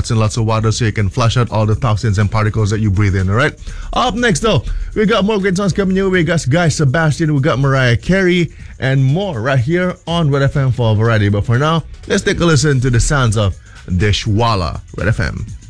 lots and lots of water so you can flush out all the toxins and particles that you breathe in, all right? Up next, though, we got more great songs coming your way. We got Guy Sebastian, we got Mariah Carey, and more right here on Red FM for Variety. But for now, let's take a listen to the sounds of Dishwalla, Red FM.